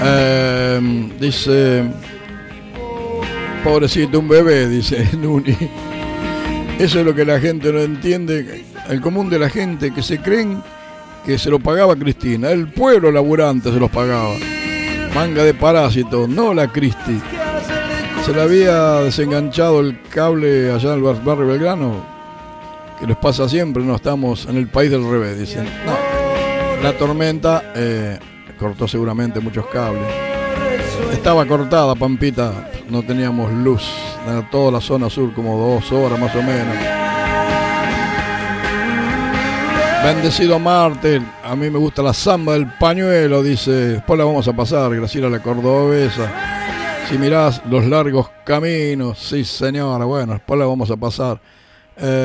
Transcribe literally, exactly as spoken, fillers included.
Eh, dice, pobrecito, un bebé, dice Nuni. Eso es lo que la gente no entiende. El común de la gente que se creen que se lo pagaba Cristina. El pueblo laburante se los pagaba. Manga de parásitos, no la Cristi. Se le había desenganchado el cable allá en el barrio Belgrano, que les pasa siempre, no estamos en el país del revés, dicen. No, la tormenta eh, cortó seguramente muchos cables. Estaba cortada, Pampita, no teníamos luz en toda la zona sur, como dos horas más o menos. Bendecido Marte, a mí me gusta la samba del pañuelo, dice. Después la vamos a pasar, Graciela la cordobesa. Si mirás los largos caminos, sí señora, bueno, después la vamos a pasar. Eh,